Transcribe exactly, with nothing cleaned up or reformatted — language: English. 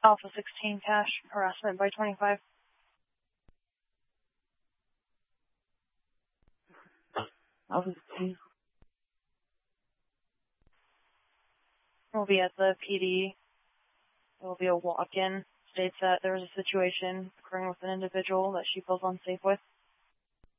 Alpha sixteen cash, harassment by twenty-five. Alpha sixteen. We'll be at the P D. It will be a walk-in. States that there is a situation occurring with an individual that she feels unsafe with.